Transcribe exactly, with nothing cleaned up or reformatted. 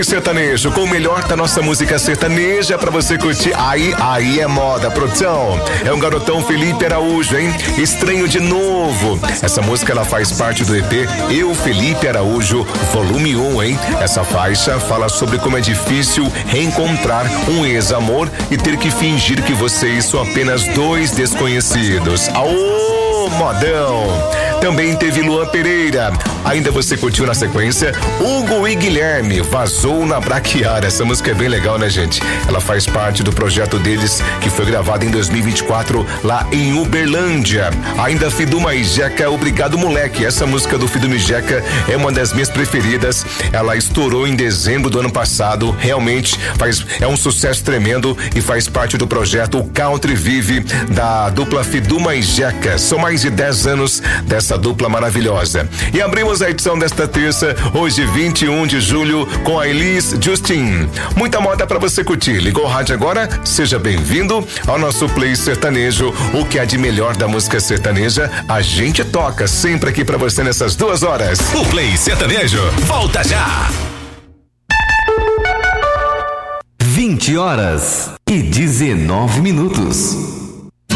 Play Sertanejo, com o melhor da nossa música sertaneja pra você curtir. Aí, aí é moda, produção. É um garotão Felipe Araújo, hein? Estranho de novo. Essa música, ela faz parte do E P Eu, Felipe Araújo, volume um, hein? Essa faixa fala sobre como é difícil reencontrar um ex-amor e ter que fingir que vocês são apenas dois desconhecidos. Aô, modão! Também teve Luan Pereira. Ainda você curtiu na sequência Hugo e Guilherme, Vazou na Braquiara. Essa música é bem legal, né, gente? Ela faz parte do projeto deles, que foi gravado em dois mil e vinte e quatro lá em Uberlândia. Ainda Fiduma e Jeca, Obrigado Moleque. Essa música do Fiduma e Jeca é uma das minhas preferidas. Ela estourou em dezembro do ano passado. Realmente faz, é um sucesso tremendo e faz parte do projeto O Country Vive da dupla Fiduma e Jeca. São mais de dez anos dessa dupla maravilhosa. E abrimos a edição desta terça, hoje vinte e um de julho, com a Elis Justin. Muita moda pra você curtir. Ligou o rádio agora? Seja bem-vindo ao nosso Play Sertanejo. O que há de melhor da música sertaneja, a gente toca sempre aqui pra você nessas duas horas. O Play Sertanejo volta já. vinte horas e dezenove minutos.